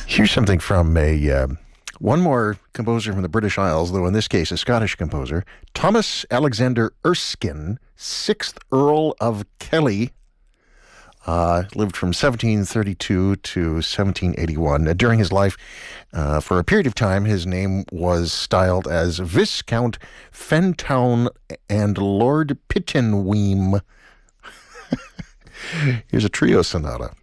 Here's something from one more composer from the British Isles, though in this case a Scottish composer. Thomas Alexander Erskine, 6th Earl of Kelly, lived from 1732 to 1781. During his life, for a period of time, his name was styled as Viscount Fentown and Lord Pittenweem. Here's a trio sonata.